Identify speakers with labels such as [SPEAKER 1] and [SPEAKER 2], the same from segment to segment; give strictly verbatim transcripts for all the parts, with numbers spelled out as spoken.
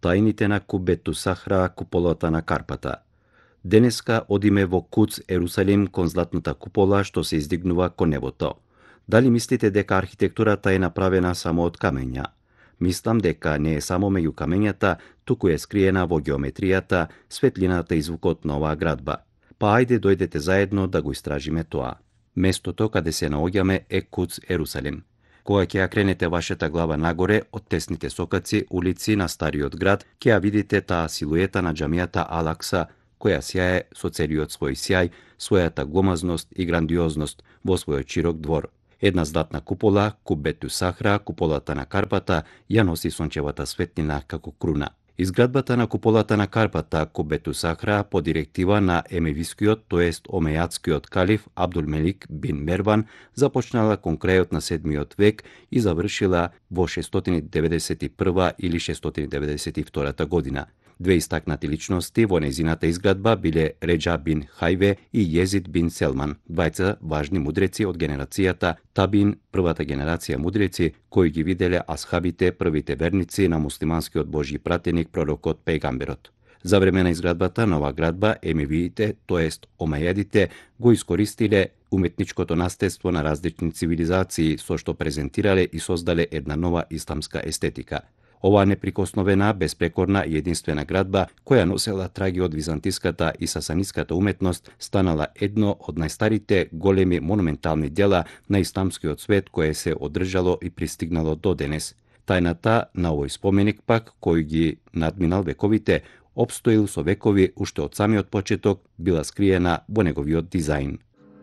[SPEAKER 1] Тајните на Кубету Сахра, куполата на Карпата. Денеска одиме во Куц Ерусалим кон златната купола што се издигнува кон небото. Дали мислите дека архитектурата е направена само од камења? Мислам дека не е само меѓу камењата, туку е скриена во геометријата, светлината и звукот на оваа градба. Па ајде дојдете заедно да го истражиме тоа. Местото каде се наоѓаме е Куц Ерусалим. Кога ќе ја кренете вашата глава нагоре од тесните сокаци улици на стариот град, ќе ја видите таа силуета на џамијата Ал-Акса, која сјае со целиот свој сјај, својата гломазност и грандиозност во својот широк двор. Една златна купола, Кубету Сахра, куполата на Карпата, ја носи сончевата светлина како круна. Изградбата на куполата на Карпата, Кубету Сахра, по директива на емевискиот, тоест омејатскиот калиф Абдулмелик бин Мерван, започнала кон крајот на седмиот век и завршила во шестстотини деветдесет и прва или шестстотини деветдесет и втора година. Две истакнати личности во нејзината изградба биле Реџа бин Хајве и Језид бин Селман, двајца важни мудреци од генерацијата Табин, првата генерација мудреци кои ги виделе асхабите, првите верници на муслиманскиот божји пратеник пророкот пејгамберот. За време на изградбата на оваа градба емевиите, тоест омејадите, го искористиле уметничкото наследство на различни цивилизации со што презентирале и создале една нова исламска естетика. Оваа неприкосновена, безпрекорна и единствена градба, која носела траги од византиската и сасаниската уметност, станала едно од најстарите големи монументални дела на исламскиот свет кое се одржало и пристигнало до денес. Тајната на овој споменик пак, кој ги надминал вековите, опстоил со векови уште од самиот почеток, била скриена во неговиот дизајн.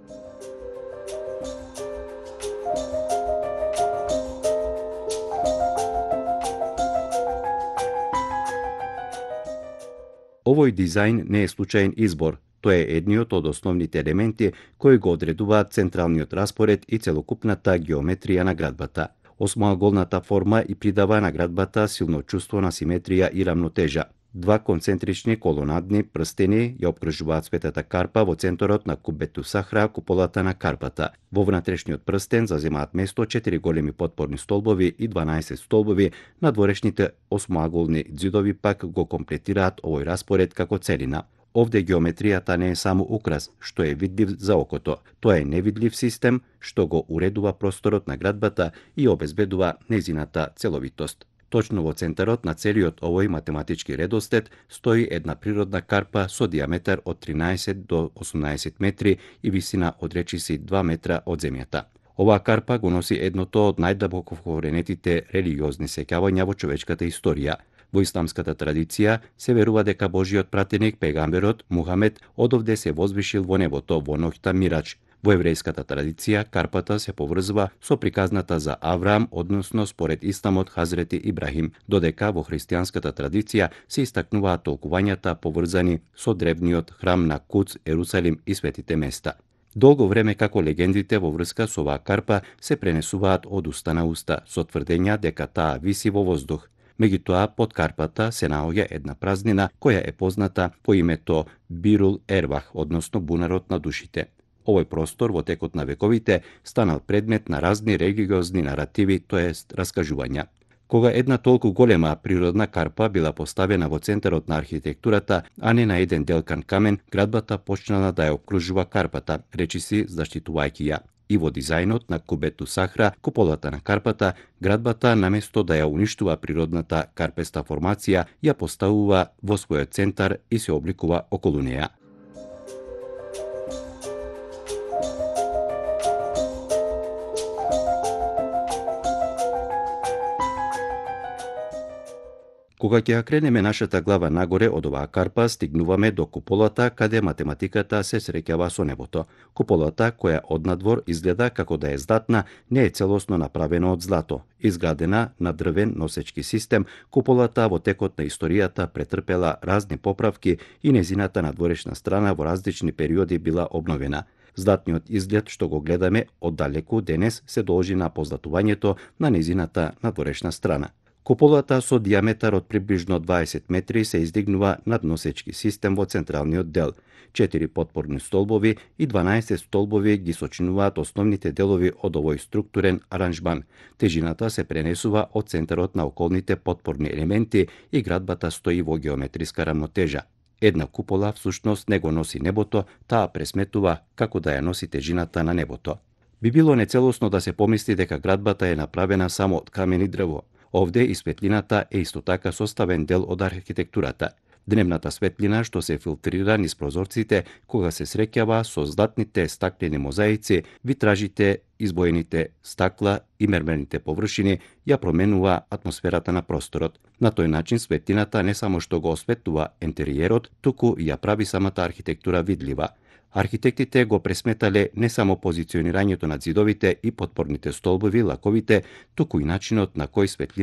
[SPEAKER 1] Овој дизајн не е случаен избор, тој е едниот од основните елементи кои го одредуваат централниот распоред и целокупната геометрија на градбата. Осмоаголната форма и придава на градбата силно чувство на симетрија и рамнотежа. Два концентрични колонадни прстени ја опкружуваат светата карпа во центарот на Кубету Сахра, куполата на Карпата. Во внатрешниот прстен заземаат место четири големи потпорни столбови и дванаесет столбови, надворешните осмоаголни ѕидови пак го комплетираат овој распоред како целина. Овде геометријата не е само украс, што е видлив за окото. Тоа е невидлив систем што го уредува просторот на градбата и обезбедува нејзината целовитост. Точно во центарот на целиот овој математички редослед стои една природна карпа со диаметар од тринаесет до осумнаесет метри и висина од речиси два метра од земјата. Оваа карпа го носи едното од најдабоко вкоренетите религиозни сеќавања во човечката историја. Во исламската традиција се верува дека Божиот пратеник пејгамберот Мухамед одовде се возвишил во небото во ноќта Мираџ. Во еврејската традиција карпата се поврзува со приказната за Авраам, односно според исламот Хазрети Ибрахим, додека во христијанската традиција се истакнуваат толкувањата поврзани со древниот храм на Куц, Ерусалим и светите места. Долго време како легендите во врска со оваа карпа се пренесуваат од уста на уста, со тврдења дека таа виси во воздух. Меѓутоа, под карпата се наоѓа една празнина која е позната по името Бирул Ервах, односно бунарот на душите. Овој простор во текот на вековите станал предмет на разни религиозни наративи, тоест раскажувања. Кога една толку голема природна карпа била поставена во центарот на архитектурата, а не на еден делкан камен, градбата почнала да ја окружува карпата, речиси заштитувајќи ја. И во дизајнот на Кубету Сахра, куполата на карпата, градбата наместо да ја уништува природната карпеста формација, ја поставува во својот центар и се обликува околу неја. Кога ќе ја кренеме нашата глава нагоре од оваа карпа, стигнуваме до куполата каде математиката се среќава со небото. Куполата, која однадвор изгледа како да е златна, не е целосно направена од злато. Изградена на дрвен носечки систем, куполата во текот на историјата претрпела разни поправки и незината надворешна страна во различни периоди била обновена. Златниот изглед што го гледаме оддалеку денес се должи на позлатувањето на незината надворешна страна. Куполата со диаметар од приближно дваесет метри се издигнува над носечки систем во централниот дел. Четири потпорни столбови и дванаесет столбови ги сочинуваат основните делови од овој структурен аранжман. Тежината се пренесува од центарот на околните потпорни елементи и градбата стои во геометриска рамнотежа. Една купола всушност не го носи небото, таа пресметува како да ја носи тежината на небото. Би било нецелосно да се помисли дека градбата е направена само од камен и дрво. Овде и светлината е исто така составен дел од архитектурата. Дневната светлина што се филтрира низ прозорците кога се среќава со златните стаклени мозаици, витражите, избоените стакла и мермерните површини ја променува атмосферата на просторот. На тој начин светлината не само што го осветлува ентериерот, туку и ја прави самата архитектура видлива. Архитектите го пресметале не само позиционирањето на ѕидовите и потпорните столбови, лаковите, туку и начинот на кој светлина